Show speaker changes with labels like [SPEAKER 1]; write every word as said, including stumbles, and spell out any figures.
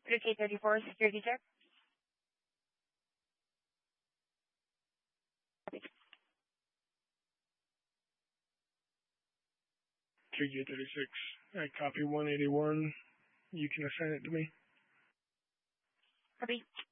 [SPEAKER 1] three K thirty-four, security check.
[SPEAKER 2] three K thirty-six. I copy one eighty-one. You can assign it to me.
[SPEAKER 1] Copy.